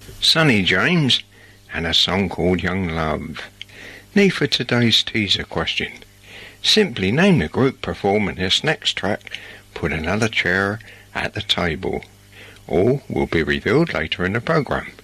Sonny James, and a song called Young Love. Need for today's teaser question. Simply name the group performing this next track, put another chair at the table. All will be revealed later in the programme.